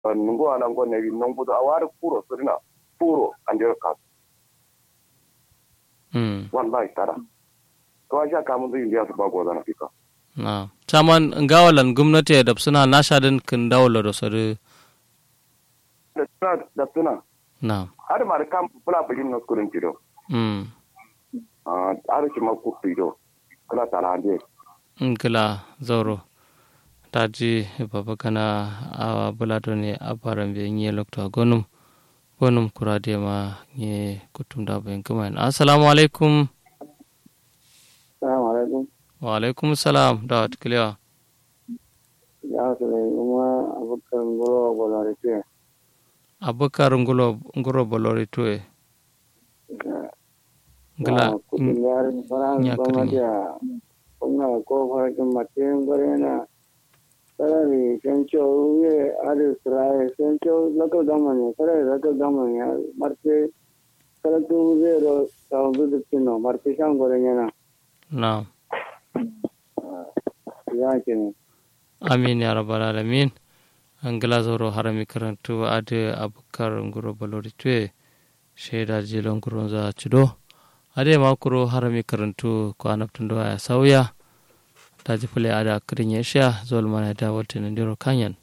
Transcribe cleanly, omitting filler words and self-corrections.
nungo anango ne nungo da awar puro surina puro ande ka wallahi tara to aja kamun da indiya su ba goza na fika na chaman ngawalan gwamnati da suna nashadin kin dawla da sare da suna na har ma kam fula bugin na skurin tido har ki ma ku tido kala tala ande kila zauro taji baba kana a bulato ne a faran be nye lokta gonum kurade ma nye kutum da bayan kuma assalamu alaikum. Assalamu alaikum. Wa alaikum salam da watkiliya. Ya su ne kuma abokan ngoro bolore tuye. Abokar ngoro bolore tuye. Gila kudin yarin faran gwamnati a kuma ko farkin matin gore na sarari sencho uye adi siraye sencho local government sarari local government ya marte saratu zero taundu dipino marte shan gore nyana. Na. Ya kini. Amin ya rabbal alamin. Angala zoro harami karantu ade abokar ngoro bolore tuye. Shaida jilon ngoro za chido. Ade makuro harami karantu ko anaptundo ya sauya. Taji fule ada kirin yesha zol mana da wata ndiro kanyan